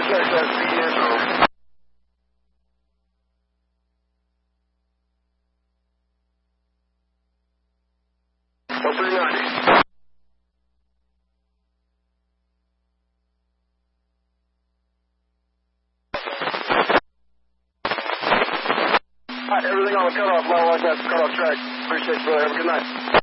check that CN. Oh, 390. All right, everything on the cutoff, level like that, cutoff track. Appreciate you, brother. Have a good night.